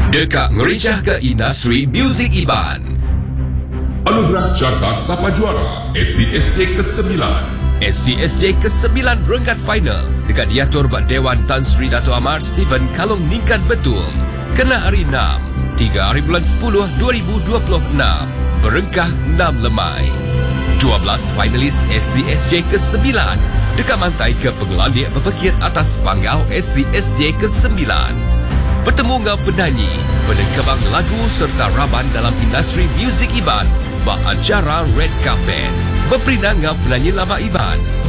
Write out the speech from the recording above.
Dekak ngerincah ke industri muzik Iban. Anugerah Carta Sapa Juara SCSJ ke-9. SCSJ ke-9 renggat final dekat diatur buat Dewan Tan Sri Dato' Ahmad Stephen Kalong Ningkan Betum. Kena hari 6, 3 hari bulan 10 2026. Berengkah 6 lemai. 12 finalis SCSJ ke-9 dekat mantai ke pengelandik berpekir atas panggau SCSJ ke-9. Bertemu dengan penyanyi, penekebang lagu serta raban dalam industri muzik Iban bak acara Red Carpet. Berperinang dengan penyanyi lama Iban,